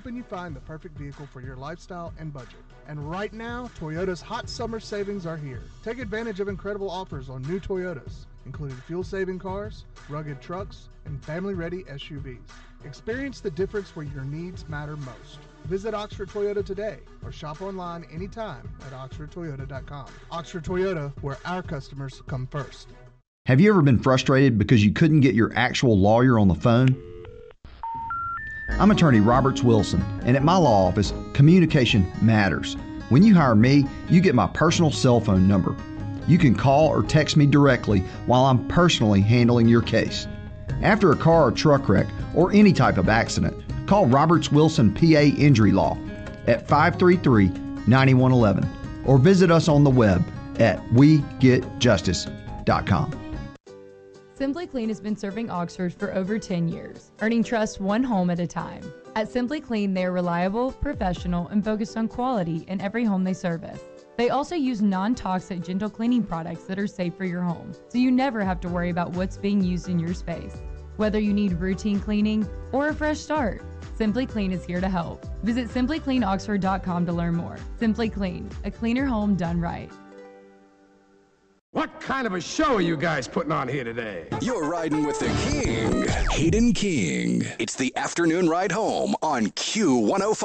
helping you find the perfect vehicle for your lifestyle and budget. And right now, Toyota's hot summer savings are here. Take advantage of incredible offers on new Toyotas, including fuel-saving cars, rugged trucks, and family-ready SUVs. Experience the difference where your needs matter most. Visit Oxford Toyota today or shop online anytime at oxfordtoyota.com. Oxford Toyota, where our customers come first. Have you ever been frustrated because you couldn't get your actual lawyer on the phone? I'm attorney Roberts Wilson, and at my law office, communication matters. When you hire me, you get my personal cell phone number. You can call or text me directly while I'm personally handling your case. After a car or truck wreck or any type of accident, call Roberts Wilson PA Injury Law at 533-9111 or visit us on the web at wegetjustice.com. Simply Clean has been serving Oxford for over 10 years, earning trust one home at a time. At Simply Clean, they are reliable, professional, and focused on quality in every home they service. They also use non-toxic gentle cleaning products that are safe for your home, so you never have to worry about what's being used in your space. Whether you need routine cleaning or a fresh start, Simply Clean is here to help. Visit simplycleanoxford.com to learn more. Simply Clean, a cleaner home done right. What kind of a show are you guys putting on here today? You're riding with the king, Hayden King. It's the afternoon ride home on Q105.